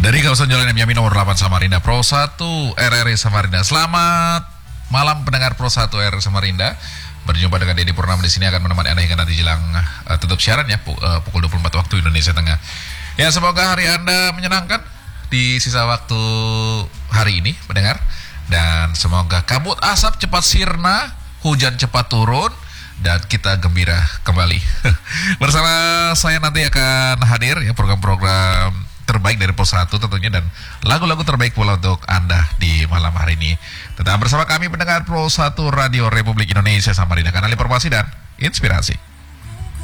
Dari kawasan Jalan Yamin nomor 8 Samarinda, Pro 1 RRI Samarinda. Selamat malam pendengar Pro 1 RRI Samarinda. Berjumpa dengan Deddy Purnama di sini akan menemani Anda hingga nanti jelang tutup siaran ya pukul 24 waktu Indonesia Tengah. Ya, semoga hari Anda menyenangkan di sisa waktu hari ini pendengar, dan semoga kabut asap cepat sirna, hujan cepat turun, dan kita gembira kembali. Bersama saya nanti akan hadir ya program-program terbaik dari Pro 1 tentunya, dan lagu-lagu terbaik pula untuk Anda di malam hari ini. Tetap bersama kami pendengar Pro 1 Radio Republik Indonesia Samarinda, kanal informasi dan inspirasi.